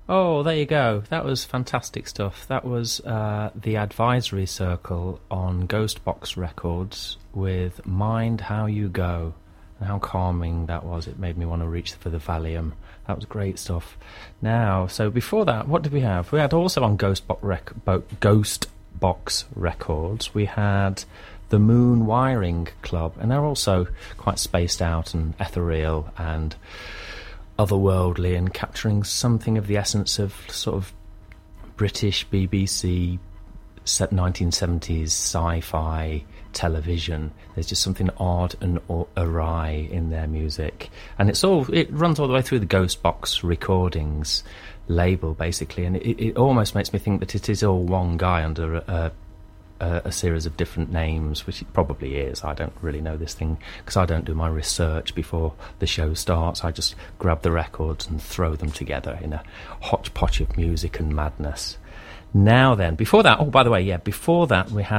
Oh, there you go. That was fantastic stuff. That was the Advisory Circle on Ghost Box Records with Mind How You Go. And how calming that was. It made me want to reach for the Valium. That was great stuff. Now, so before that, what did we have? We had also on Ghost Box Records, we had the Moon Wiring Club, and they're also quite spaced out and ethereal and otherworldly and capturing something of the essence of sort of British BBC 1970s sci-fi television. There's just something odd and awry in their music, and it runs all the way through the Ghost Box Recordings label basically, and it almost makes me think that it is all one guy under a series of different names, which it probably is. I don't really know this thing because I don't do my research before the show starts. I just grab the records and throw them together in a hodgepodge of music and madness. Now then, before that, oh, by the way, before that we had